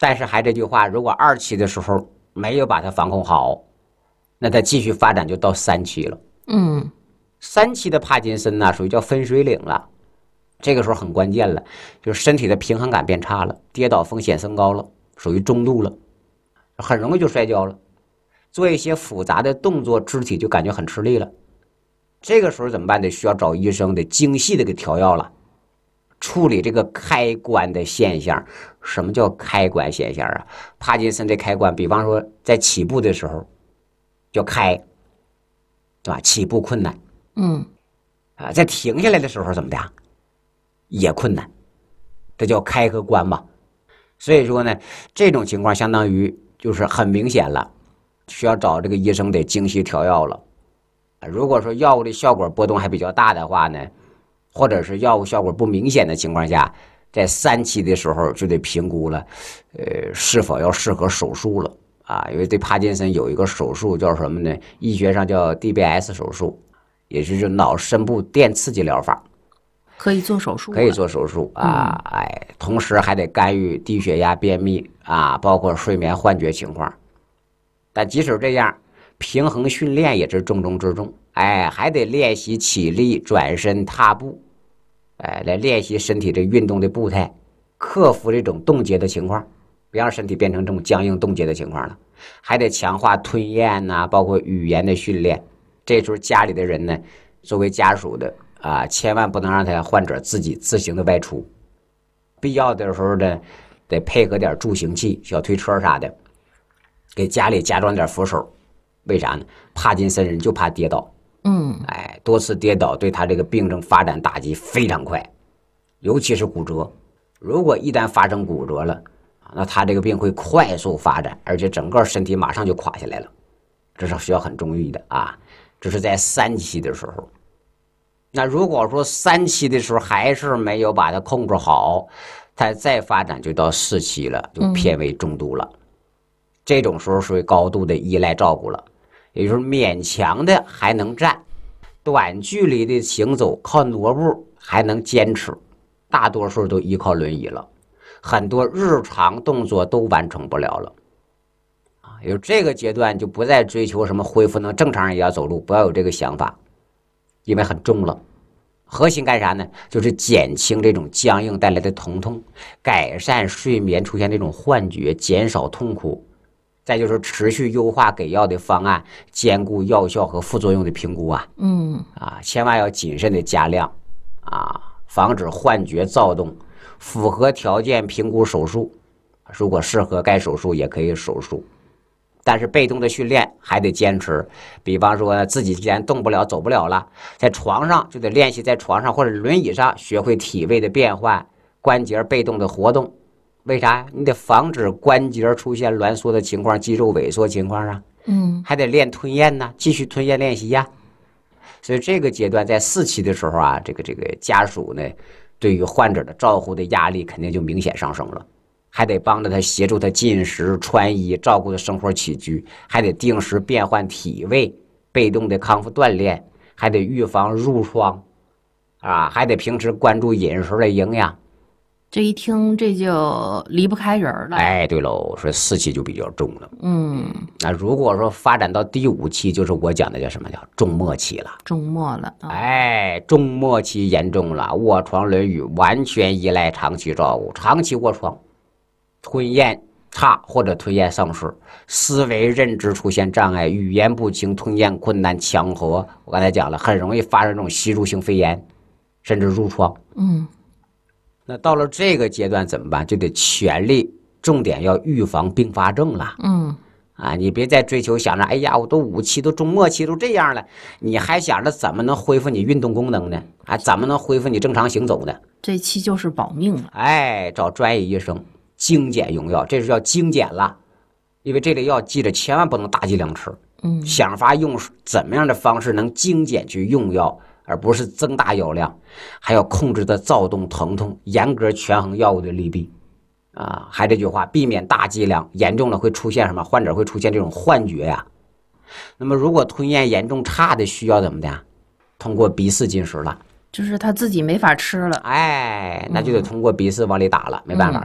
但是还这句话，如果2期的时候没有把它防控好，那它继续发展就到3期了。3期的帕金森呢，属于叫分水岭了。这个时候很关键了，就是身体的平衡感变差了，跌倒风险升高了，属于中度了，很容易就摔跤了。做一些复杂的动作，肢体就感觉很吃力了。这个时候怎么办呢？需要找医生得精细的给调药了，处理这个开关的现象。什么叫开关现象啊？帕金森的开关，比方说在起步的时候叫开，对吧？起步困难。在停下来的时候怎么的？也困难，这叫开和关嘛。所以说呢，这种情况相当于就是很明显了，需要找这个医生得精细调药了。如果说药物的效果波动还比较大的话呢，或者是药物效果不明显的情况下，在3期的时候就得评估了，是否要适合手术了啊？因为对帕金森有一个手术叫什么呢？医学上叫 DBS 手术，也就是脑深部电刺激疗法。 可以做手术， 可以做手术啊，同时还得干预低血压、便秘啊，包括睡眠幻觉情况。但即使这样，平衡训练也是重中之重，还得练习起立、转身、踏步，来练习身体这运动的步态，克服这种冻结的情况，别让身体变成这种僵硬冻结的情况了。还得强化吞咽呐，包括语言的训练。这时候家里的人呢，作为家属的千万不能让他患者自己自行的外出，必要的时候呢，得配合点助行器、小推车啥的，给家里加装点扶手。为啥呢？帕金森人就怕跌倒，多次跌倒对他这个病症发展打击非常快，尤其是骨折。如果一旦发生骨折了，那他这个病会快速发展，而且整个身体马上就垮下来了，这是需要很注意的啊。这是在3期的时候。那如果说3期的时候还是没有把它控制好，它再发展就到4期了，就偏为中度了。这种时候属于高度的依赖照顾了，也就是勉强的还能站，短距离的行走靠挪步还能坚持，大多数都依靠轮椅了，很多日常动作都完成不了了。有这个阶段就不再追求什么恢复能正常人也要走路，不要有这个想法，因为很重了。核心干啥呢？就是减轻这种僵硬带来的疼痛，改善睡眠出现这种幻觉，减少痛苦。再就是持续优化给药的方案，兼顾药效和副作用的评估啊。千万要谨慎的加量啊，防止幻觉躁动，符合条件评估手术。如果适合该手术也可以手术。但是被动的训练还得坚持，比方说自己既然动不了走不了了，在床上就得练习在床上或者轮椅上学会体位的变换，关节被动的活动。为啥？你得防止关节出现挛缩的情况，肌肉萎缩情况啊。还得练吞咽呢，继续吞咽练习呀。所以这个阶段在4期的时候啊，这个家属呢，对于患者的照护的压力肯定就明显上升了。还得帮着他协助他进食、穿衣，照顾他生活起居，还得定时变换体位，被动的康复锻炼，还得预防褥疮，还得平时关注饮食的营养。 这一听这就离不开人了。 对喽，说4期就比较重了。那如果说发展到第5期，就是我讲的叫什么？叫中末期了。 中末了。 中末期严重了，卧床轮椅完全依赖长期照顾，长期卧床。吞咽差或者吞咽丧失，思维认知出现障碍，语言不清，吞咽困难，强核。我刚才讲了，很容易发生这种吸入性肺炎，甚至褥疮。那到了这个阶段怎么办？就得全力，重点要预防并发症了。你别再追求想着，哎呀，我都5期都中末期都这样了，你还想着怎么能恢复你运动功能呢？怎么能恢复你正常行走呢？ 这期就是保命了。 找专业医生。精简用药，这是要精简了，因为这类药记着千万不能大剂量吃。想法用怎么样的方式能精简去用药，而不是增大药量，还要控制的躁动疼痛，严格权衡药物的利弊。还这句话，避免大剂量，严重了会出现什么？患者会出现这种幻觉呀。那么如果吞咽严重差的需要怎么的？通过鼻饲进食了。就是他自己没法吃了， 那就得通过鼻饲往里打了，没办法了。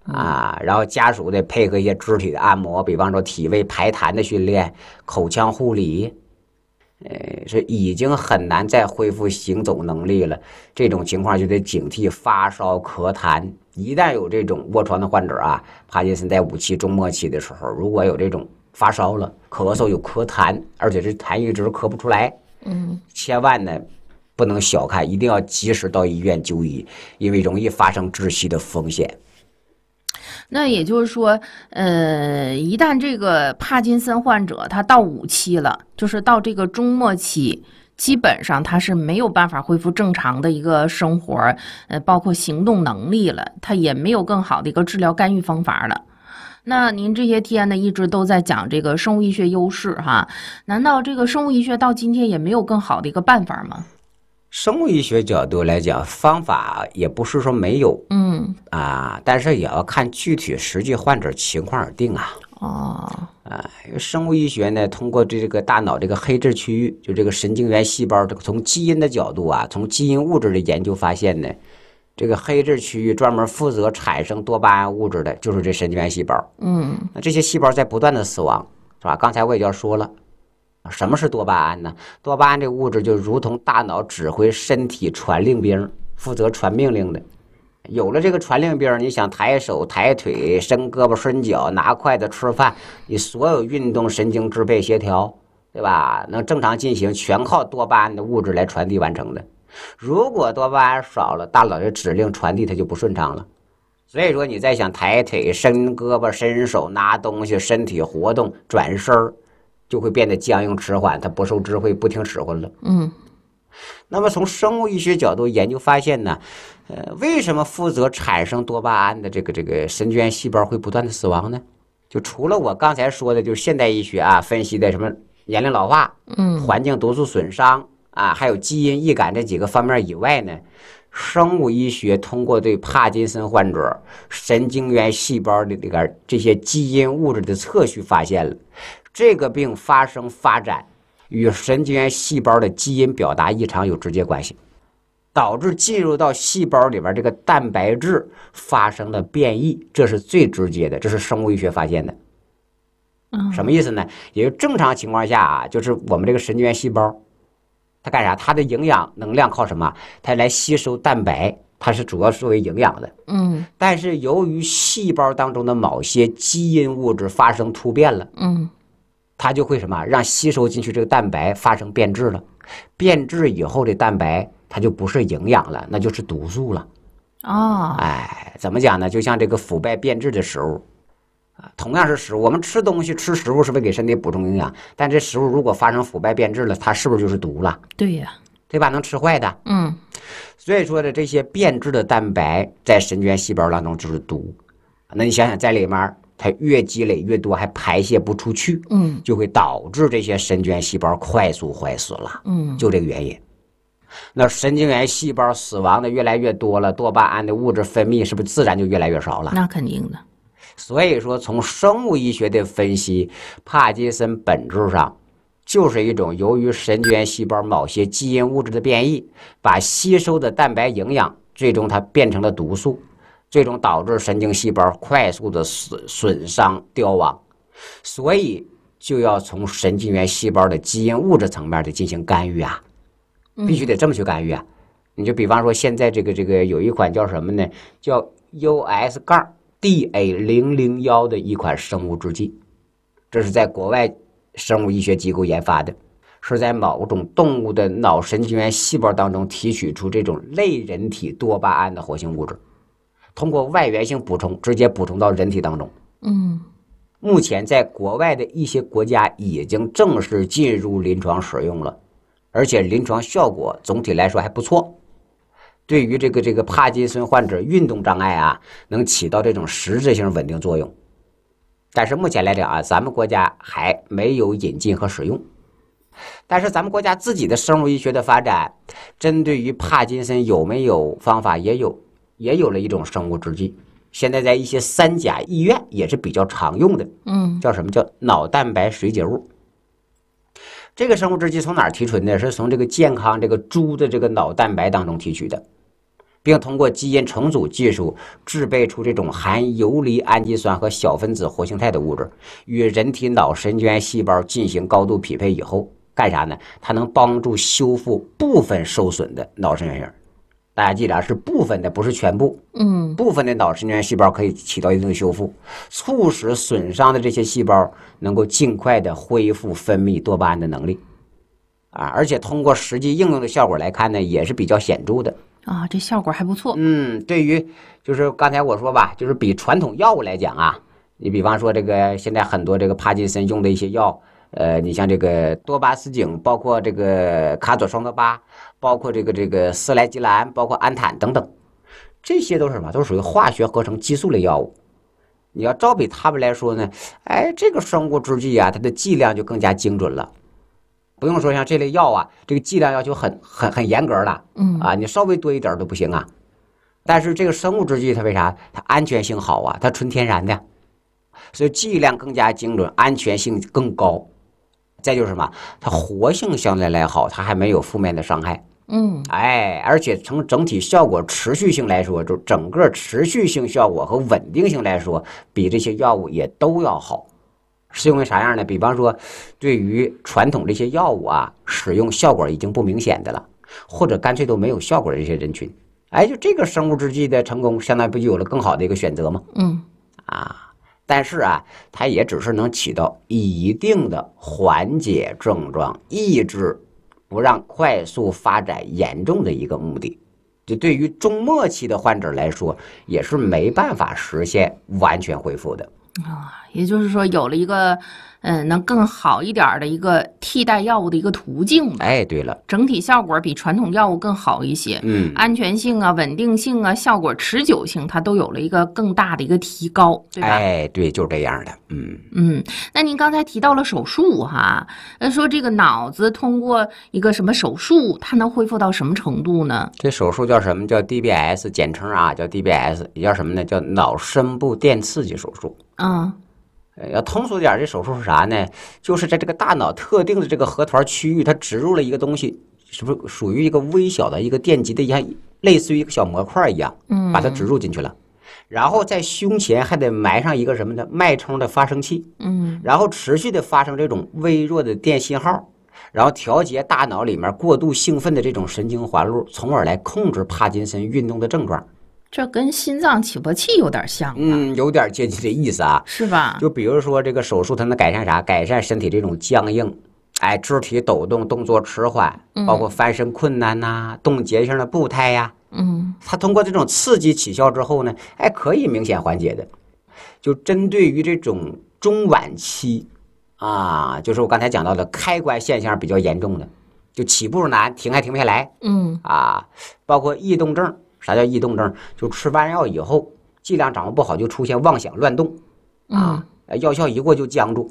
然后家属得配合一些肢体的按摩，比方说体位排痰的训练、口腔护理，是已经很难再恢复行走能力了。这种情况就得警惕发烧、咳痰。一旦有这种卧床的患者啊，帕金森在5期中末期的时候，如果有这种发烧了、咳嗽有咳痰，而且这痰一直咳不出来，千万呢不能小看，一定要及时到医院就医，因为容易发生窒息的风险。 那也就是说，一旦这个帕金森患者他到5期了，就是到这个中末期，基本上他是没有办法恢复正常的一个生活，包括行动能力了，他也没有更好的一个治疗干预方法了。那您这些天呢一直都在讲这个生物医学优势哈，难道这个生物医学到今天也没有更好的一个办法吗？ 生物医学角度来讲，方法也不是说没有，但是也要看具体实际患者情况而定啊。因为生物医学呢，通过这个大脑这个黑质区域，就这个神经元细胞，从基因的角度啊，从基因物质的研究发现呢，这个黑质区域专门负责产生多巴胺物质的，就是这神经元细胞。那这些细胞在不断的死亡，是吧？刚才我也就说了。什么是多巴胺呢？多巴胺这物质就如同大脑指挥身体传令兵，负责传命令的。有了这个传令兵，你想抬手抬腿、伸胳膊伸脚、拿筷子吃饭，你所有运动神经支配协调，对吧？能正常进行，全靠多巴胺的物质来传递完成的。如果多巴胺少了，大脑的指令传递它就不顺畅了。所以说你在想抬腿、伸胳膊、伸手、拿东西、身体活动、转身儿，就会变得僵硬迟缓，它不受支配，不听使唤了。那么从生物医学角度研究发现呢，为什么负责产生多巴胺的这个神经元细胞会不断的死亡呢？就除了我刚才说的，就是现代医学分析的什么年龄老化、环境毒素损伤还有基因易感这几个方面以外呢，生物医学通过对帕金森患者神经元细胞的这些基因物质的测序，发现了这个病发生发展与神经元细胞的基因表达异常有直接关系，导致进入到细胞里边这个蛋白质发生了变异，这是最直接的，这是生物医学发现的。什么意思呢？也就正常情况下就是我们这个神经元细胞它干啥？它的营养能量靠什么？它来吸收蛋白，它是主要作为营养的。但是由于细胞当中的某些基因物质发生突变了，它就会什么？让吸收进去这个蛋白发生变质了。变质以后的蛋白它就不是营养了，那就是毒素了。怎么讲呢？就像这个腐败变质的食物同样是食物，我们吃东西吃食物是为给身体补充营养，但这食物如果发生腐败变质了，它是不是就是毒了？ 对呀， 对吧？能吃坏的。所以说的这些变质的蛋白在神经元细胞当中就是毒。那你想想，在里面它越积累越多，还排泄不出去，就会导致这些神经元细胞快速坏死了。就这个原因。那神经元细胞死亡的越来越多了，多巴胺的物质分泌是不是自然就越来越少了？ 那肯定的。 所以说，从生物医学的分析，帕金森本质上就是一种由于神经元细胞某些基因物质的变异，把吸收的蛋白营养最终它变成了毒素，最终导致神经细胞快速的损伤凋亡。所以就要从神经元细胞的基因物质层面的进行干预必须得这么去干预你就比方说现在这个有一款叫什么呢？叫 US-DA001 的一款生物制剂，这是在国外生物医学机构研发的，是在某种动物的脑神经元细胞当中提取出这种类人体多巴胺的活性物质，通过外源性补充直接补充到人体当中。目前在国外的一些国家已经正式进入临床使用了，而且临床效果总体来说还不错。对于这个帕金森患者运动障碍能起到这种实质性稳定作用。但是目前来讲咱们国家还没有引进和使用。但是咱们国家自己的生物医学的发展，针对于帕金森有没有方法？也有了一种生物制剂，现在在一些3甲医院也是比较常用的。叫什么？叫脑蛋白水解物。这个生物制剂从哪儿提纯的？是从这个健康这个猪的这个脑蛋白当中提取的。 并通过基因重组技术制备出这种含游离氨基酸和小分子活性肽的物质，与人体脑神经元细胞进行高度匹配以后，干啥呢？它能帮助修复部分受损的脑神经元。大家记着，是部分的，不是全部。部分的脑神经元细胞可以起到一定的修复，促使损伤的这些细胞能够尽快的恢复分泌多巴胺的能力。而且通过实际应用的效果来看呢，也是比较显著的。 这效果还不错。 对于就是刚才我说吧，就是比传统药物来讲啊，你比方说这个现在很多这个帕金森用的一些药，你像这个多巴斯汀，包括这个卡佐双多巴，包括这个司来吉兰，包括安坦等等，这些都是什么？都是属于化学合成激素类药物。你要照比他们来说呢，这个生物制剂啊，它的剂量就更加精准了。不用说像这类药啊，这个剂量要求很严格了，你稍微多一点都不行啊。但是这个生物制剂它为啥？它安全性好啊，它纯天然的，所以剂量更加精准，安全性更高。再就是什么？它活性相对来好，它还没有负面的伤害。而且从整体效果持续性来说，就整个持续性效果和稳定性来说，比这些药物也都要好。适用于啥样呢？比方说，对于传统这些药物啊，使用效果已经不明显的了，或者干脆都没有效果的这些人群，就这个生物制剂的成功，相当于不就有了更好的一个选择吗？但是啊，它也只是能起到一定的缓解症状、抑制不让快速发展严重的一个目的。就对于中末期的患者来说，也是没办法实现完全恢复的。 也就是说有了一个能更好一点的一个替代药物的一个途径吧。 对了， 整体效果比传统药物更好一些，安全性啊、稳定性啊、效果持久性，它都有了一个更大的一个提高，对吧？ 对，就是这样的。 那您刚才提到了手术哈，说这个脑子通过一个什么手术，它能恢复到什么程度呢？ 这手术叫什么？叫 DBS， 简称啊，叫 DBS， 也叫什么呢？叫脑深部电刺激手术。要通俗点，这手术是啥呢？就是在这个大脑特定的这个核团区域，它植入了一个东西，是不是属于一个微小的一个电极的一样，类似于一个小模块一样，把它植入进去了。然后在胸前还得埋上一个什么呢？脉冲的发生器。然后持续的发生这种微弱的电信号，然后调节大脑里面过度兴奋的这种神经环路，从而来控制帕金森运动的症状。 这跟心脏起搏器有点像， 有点接近的意思啊， 是吧？ 就比如说这个手术，它能改善啥？改善身体这种僵硬，肢体抖动、动作迟缓，包括翻身困难呐、冻结性的步态呀。它通过这种刺激起效之后呢，可以明显缓解的。就针对于这种中晚期就是我刚才讲到的开关现象比较严重的，就起步难，停还停不下来。包括易动症。啥叫易动症？就吃完药以后，剂量掌握不好，就出现妄想乱动，药效一过就僵住，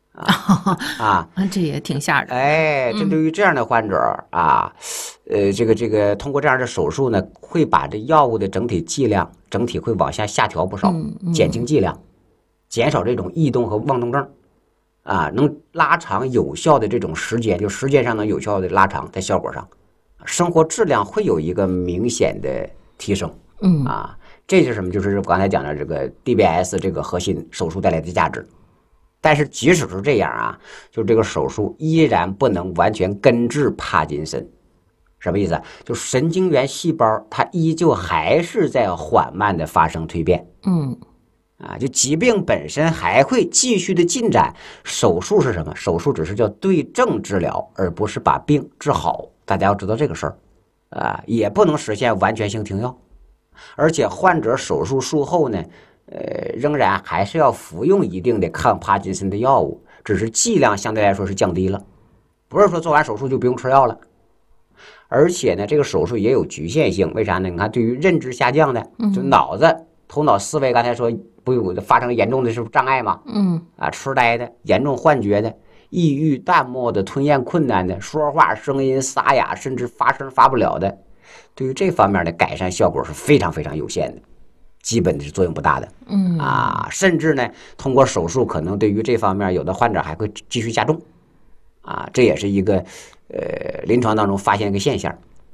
这也挺吓人。 针对于这样的患者这个通过这样的手术呢，会把这药物的整体剂量整体会往下调不少，减轻剂量，减少这种易动和妄动症，能拉长有效的这种时间，就时间上能有效的拉长，在效果上，生活质量会有一个明显的提升。这是什么？就是刚才讲的这个 DBS 这个核心手术带来的价值。但是即使是这样就这个手术依然不能完全根治帕金森。什么意思？就神经元细胞它依旧还是在缓慢的发生蜕变。就疾病本身还会继续的进展。手术是什么？手术只是叫对症治疗，而不是把病治好。大家要知道这个事儿，也不能实现完全性停药，而且患者手术术后呢，仍然还是要服用一定的抗帕金森的药物，只是剂量相对来说是降低了，不是说做完手术就不用吃药了。而且呢，这个手术也有局限性，为啥呢？你看，对于认知下降的，就脑子、头脑思维，刚才说不有发生严重的是障碍吗？痴呆的、严重幻觉的。抑郁、淡漠的、吞咽困难的、说话声音沙哑，甚至发声发不了的，对于这方面的改善效果是非常非常有限的，基本是作用不大的。甚至呢，通过手术可能对于这方面有的患者还会继续加重。这也是一个临床当中发现一个现象。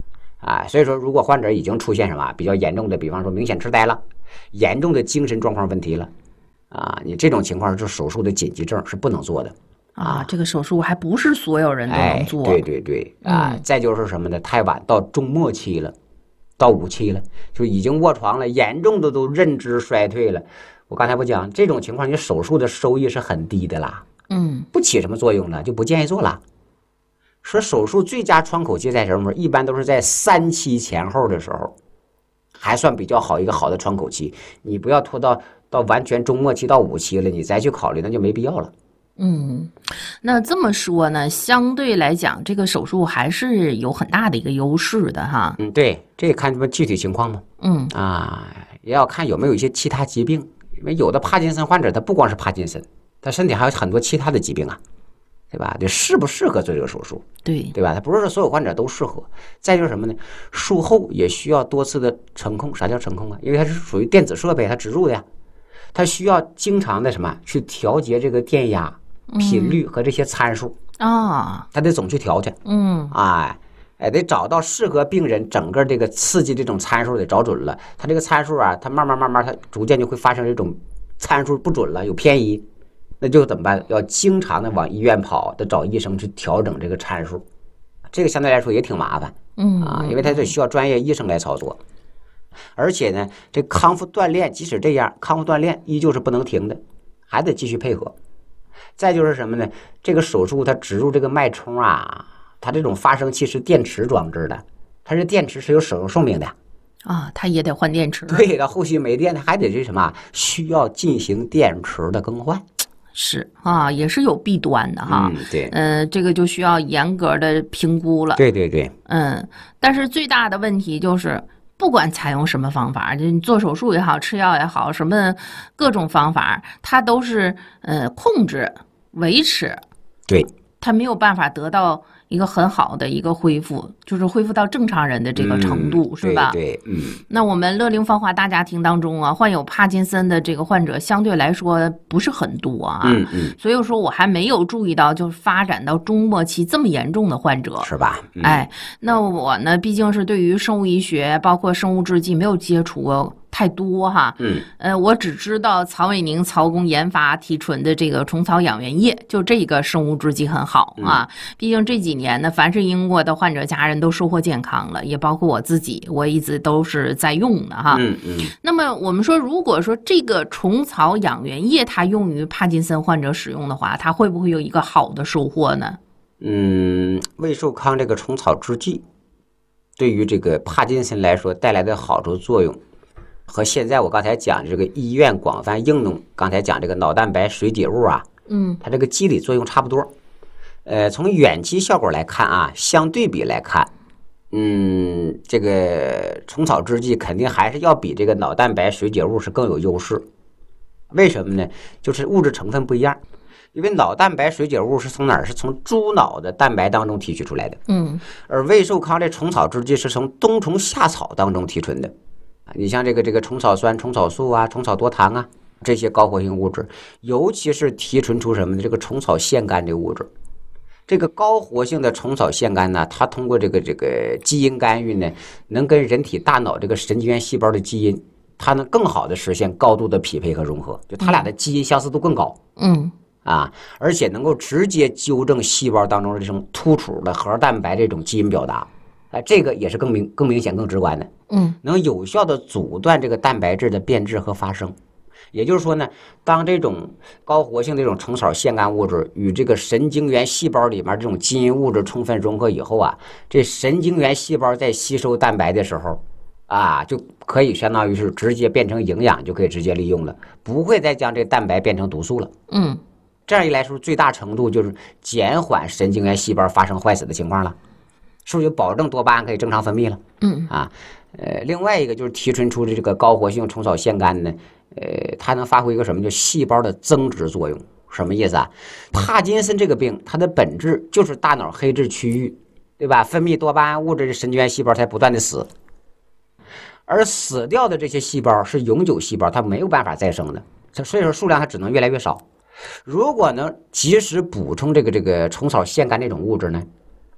所以说如果患者已经出现什么比较严重的，比方说明显痴呆了，严重的精神状况问题了你这种情况是手术的紧急症是不能做的这个手术还不是所有人都能做。 对对对再就是什么呢？太晚到中末期了，到5期了，就已经卧床了，严重的都认知衰退了。我刚才不讲这种情况，你手术的收益是很低的啦，不起什么作用了，就不建议做了。说手术最佳窗口期在什么时候？一般都是在3期前后的时候，还算比较好一个好的窗口期。你不要拖到完全中末期到5期了，你再去考虑那就没必要了。 那这么说呢，相对来讲，这个手术还是有很大的一个优势的哈。 对，这看什么具体情况嘛。也要看有没有一些其他疾病，因为有的帕金森患者他不光是帕金森，他身体还有很多其他的疾病对吧？这适不适合做这个手术？对吧？他不是说所有患者都适合。再就是什么呢？术后也需要多次的程控。啥叫程控因为它是属于电子设备，它植入的呀，它需要经常的什么去调节这个电压、频率和这些参数它得总去调去。得找到适合病人整个这个刺激这种参数得找准了。它这个参数它慢慢它逐渐就会发生这种参数不准了，有偏移。那就怎么办？要经常的往医院跑，得找医生去调整这个参数，这个相对来说也挺麻烦，因为它得需要专业医生来操作，而且呢，这康复锻炼即使这样，康复锻炼依旧是不能停的，还得继续配合。再就是什么呢？这个手术它植入这个脉冲它这种发生器是电池装置的，它是电池是有使用寿命的。 它也得换电池。 对，它后续没电，它还得是什么？需要进行电池的更换。 是也是有弊端的哈。 对， 这个就需要严格的评估了。 对对对， 但是最大的问题就是，不管采用什么方法，就你做手术也好，吃药也好，什么各种方法，它都是控制、维持， 对， 它没有办法得到一个很好的一个恢复，就是恢复到正常人的这个程度，是吧？ 对， 那我们乐龄芳华大家庭当中患有帕金森的这个患者相对来说不是很多所以说我还没有注意到就是发展到中末期这么严重的患者， 是吧？ 那我呢，毕竟是对于生物医学包括生物制剂没有接触过太多我只知道曹伟宁曹工研发提纯的这个虫草养元液，就这个生物制剂很好毕竟这几年呢，凡是英国的患者家人都收获健康了，也包括我自己，我一直都是在用的那么我们说，如果说这个虫草养元液它用于帕金森患者使用的话，它会不会有一个好的收获呢？ 胃寿康这个虫草制剂对于这个帕金森来说带来的好处作用，和现在我刚才讲这个医院广泛应用，刚才讲这个脑蛋白水解物它这个机理作用差不多。从远期效果来看相对比来看，这个虫草制剂肯定还是要比这个脑蛋白水解物是更有优势。为什么呢？就是物质成分不一样。因为脑蛋白水解物是从哪儿？是从猪脑的蛋白当中提取出来的。而胃寿康这虫草制剂是从冬虫夏草当中提纯的。你像这个虫草酸、虫草素虫草多糖这些高活性物质，尤其是提纯出什么呢？这个虫草腺苷这个物质。这个高活性的虫草腺苷呢，它通过这个基因干预呢，能跟人体大脑这个神经元细胞的基因，它能更好的实现高度的匹配和融合，就它俩的基因相似度更高。而且能够直接纠正细胞当中的这种突出的核蛋白这种基因表达。这个也是更明显、更直观的。能有效的阻断这个蛋白质的变质和发生。也就是说呢，当这种高活性的这种虫草腺苷物质与这个神经元细胞里面这种基因物质充分融合以后这神经元细胞在吸收蛋白的时候就可以相当于是直接变成营养，就可以直接利用了，不会再将这蛋白变成毒素了。这样一来说，最大程度就是减缓神经元细胞发生坏死的情况了，是不是就保证多巴胺可以正常分泌了？另外一个就是提纯出的这个高活性虫草腺苷呢，它能发挥一个什么叫细胞的增殖作用？什么意思帕金森这个病，它的本质就是大脑黑质区域，对吧？分泌多巴胺物质的神经元细胞才不断的死，而死掉的这些细胞是永久细胞，它没有办法再生的，所以说数量它只能越来越少。如果能及时补充这个虫草腺苷这种物质呢，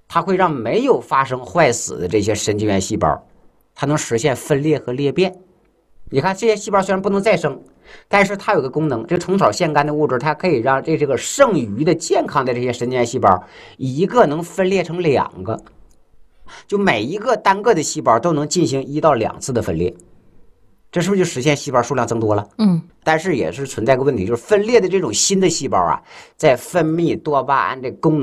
它会让没有发生坏死的这些神经元细胞，它能实现分裂和裂变。你看这些细胞虽然不能再生，但是它有个功能，这虫草腺苷的物质，它可以让这个剩余的健康的这些神经元细胞，一个能分裂成2个，就每一个单个的细胞都能进行1到2次的分裂。这是不是就实现细胞数量增多了？但是也是存在个问题，就是分裂的这种新的细胞啊，在分泌多巴胺的功能